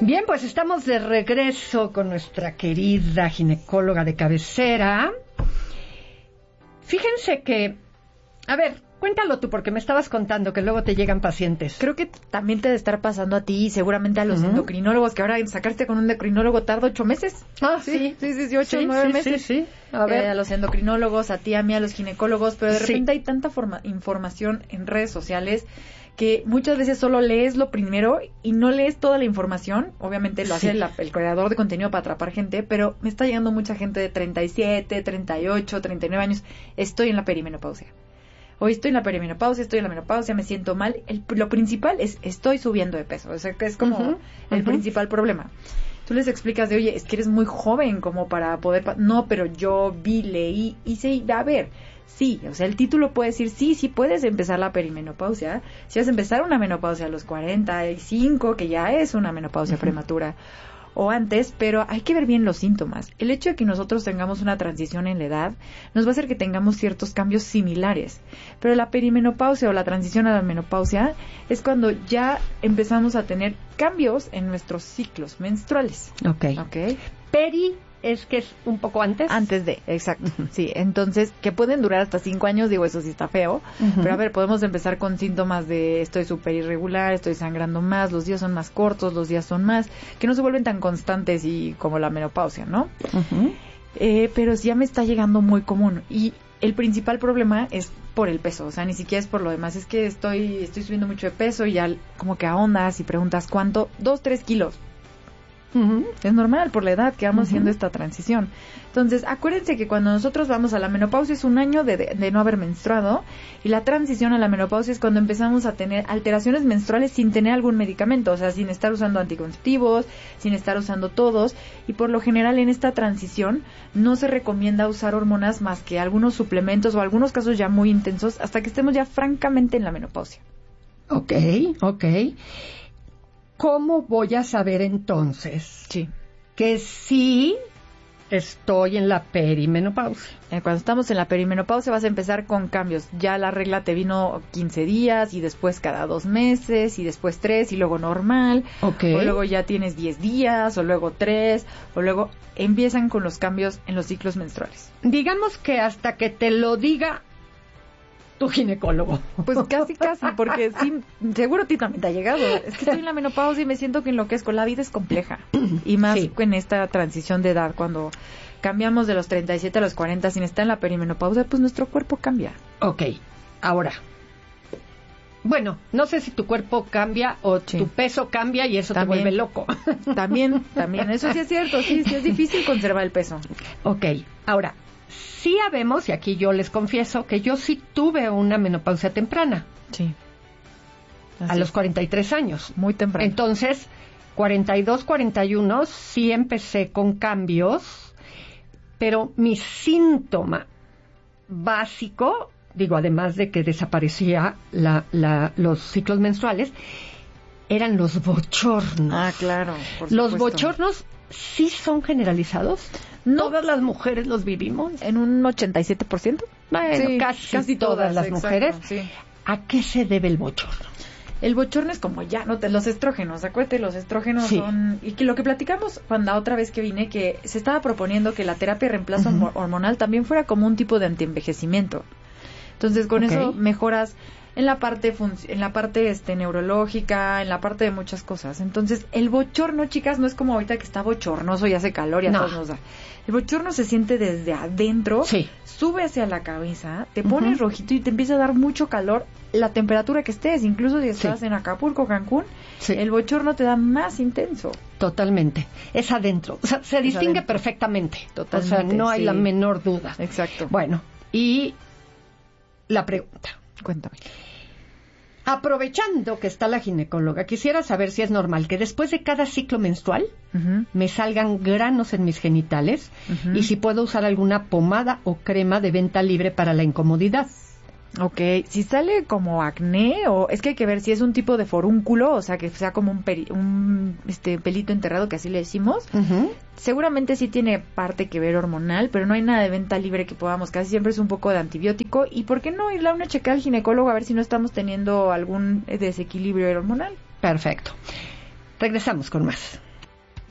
Bien, pues estamos de regreso con nuestra querida ginecóloga de cabecera. Fíjense que, a ver, cuéntalo tú, porque me estabas contando que luego te llegan pacientes. Creo que también te debe estar pasando a ti y seguramente a los endocrinólogos, que ahora en sacarte con un endocrinólogo tarda 8 meses. Ah, sí, 8 o 9 meses. Sí. A ver. A los endocrinólogos, a ti, a mí, a los ginecólogos, pero de repente hay tanta información en redes sociales que muchas veces solo lees lo primero y no lees toda la información. Obviamente lo hace el creador de contenido para atrapar gente, pero me está llegando mucha gente de 37, 38, 39 años. Estoy en la perimenopausia. Hoy estoy en la perimenopausia, estoy en la menopausia, me siento mal. Lo principal es, estoy subiendo de peso. O sea, que es como el principal problema. Tú les explicas de, oye, es que eres muy joven como para poder... No, pero yo vi, leí, hice... A ver, sí, o sea, el título puede decir, sí puedes empezar la perimenopausia. Si vas a empezar una menopausia a los 45, que ya es una menopausia prematura, o antes, pero hay que ver bien los síntomas. El hecho de que nosotros tengamos una transición en la edad nos va a hacer que tengamos ciertos cambios similares. Pero la perimenopausia o la transición a la menopausia es cuando ya empezamos a tener cambios en nuestros ciclos menstruales. Ok. Peri es que es un poco antes. Antes de, exacto. Sí, entonces, que pueden durar hasta 5 años, digo, eso sí está feo. Pero a ver, podemos empezar con síntomas de estoy súper irregular, estoy sangrando más, los días son más cortos, los días son más, que no se vuelven tan constantes y como la menopausia, ¿no? Pero sí ya me está llegando muy común. Y el principal problema es por el peso, o sea, ni siquiera es por lo demás, es que estoy subiendo mucho de peso y ya como que ahondas y preguntas ¿cuánto? 2-3 kilos. Es normal por la edad que vamos haciendo esta transición. Entonces, acuérdense que cuando nosotros vamos a la menopausia es un año de no haber menstruado, y la transición a la menopausia es cuando empezamos a tener alteraciones menstruales sin tener algún medicamento, o sea, sin estar usando anticonceptivos, sin estar usando todos, y por lo general en esta transición no se recomienda usar hormonas más que algunos suplementos o algunos casos ya muy intensos hasta que estemos ya francamente en la menopausia. Ok. ¿Cómo voy a saber entonces que sí estoy en la perimenopausia? Cuando estamos en la perimenopausia vas a empezar con cambios. Ya la regla te vino 15 días y después cada 2 meses y después 3 y luego normal. O luego ya tienes 10 días o luego 3 o luego empiezan con los cambios en los ciclos menstruales. Digamos que hasta que te lo diga tu ginecólogo. Pues casi, porque sí, seguro a ti también te ha llegado. Es que estoy en la menopausia y me siento que enloquezco. La vida es compleja. Y más en esta transición de edad, cuando cambiamos de los 37 a los 40 sin estar en la perimenopausia, pues nuestro cuerpo cambia. Ok, ahora, bueno, no sé si tu cuerpo cambia o tu peso cambia y eso también te vuelve loco. También, eso sí es cierto, sí es difícil conservar el peso. Ok, ahora, sí sabemos, y aquí yo les confieso, que yo sí tuve una menopausia temprana. Sí. A los 43 años. Muy temprano. Entonces, 42, 41, sí empecé con cambios, pero mi síntoma básico, digo, además de que desaparecía los ciclos menstruales, eran los bochornos. Ah, claro, por supuesto. Los bochornos sí son generalizados. No. ¿Todas las mujeres los vivimos? En un 87%. Bueno, sí, casi todas las mujeres. Sí. ¿A qué se debe el bochorno? El bochorno es como los estrógenos, acuérdate, los estrógenos son... Y que lo que platicamos cuando otra vez que vine, que se estaba proponiendo que la terapia de reemplazo hormonal también fuera como un tipo de antienvejecimiento. Entonces, con eso mejoras en la parte neurológica, en la parte de muchas cosas. Entonces, el bochorno, chicas, no es como ahorita que está bochornoso y hace calor y a todos nos da. El bochorno se siente desde adentro, sube hacia la cabeza, te pones rojito y te empieza a dar mucho calor, la temperatura que estés, incluso si estás en Acapulco, Cancún, el bochorno te da más intenso. Totalmente. Es adentro. O sea, se distingue perfectamente. Totalmente. O sea, no hay la menor duda. Exacto. Bueno, y la pregunta. Cuéntame. Aprovechando que está la ginecóloga, quisiera saber si es normal que después de cada ciclo menstrual me salgan granos en mis genitales y si puedo usar alguna pomada o crema de venta libre para la incomodidad. Ok, si sale como acné, o es que hay que ver si es un tipo de forúnculo, o sea, que sea como un pelito enterrado, que así le decimos. Seguramente sí tiene parte que ver hormonal, pero no hay nada de venta libre que podamos, casi siempre es un poco de antibiótico. ¿Y por qué no irle a una chequeada al ginecólogo a ver si no estamos teniendo algún desequilibrio hormonal? Perfecto. Regresamos con más.